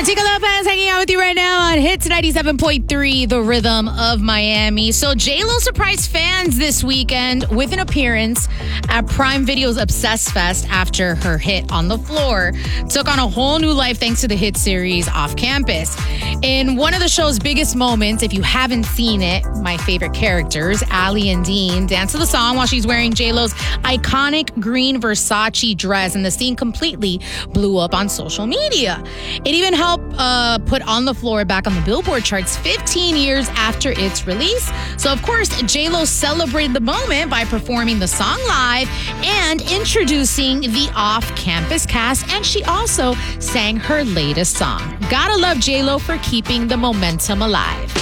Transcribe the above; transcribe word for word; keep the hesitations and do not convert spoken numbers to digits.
Chica Lopez hanging out with you right now on Hits ninety-seven point three, The Rhythm of Miami. So J-Lo surprised fans this weekend with an appearance at Prime Video's Obsessed Fest after her hit On the Floor took on a whole new life thanks to the hit series Off Campus. In one of the show's biggest moments, if you haven't seen it, my favorite characters, Allie and Dean, dance to the song while she's wearing J-Lo's iconic green Versace dress, and the scene completely blew up on social media. It even helped uh, put On the Floor back on the Billboard charts fifteen years after its release. So, of course, J-Lo celebrated the moment by performing the song live and introducing the Off-Campus cast, and she also sang her latest song. Gotta love J-Lo for keeping the momentum alive.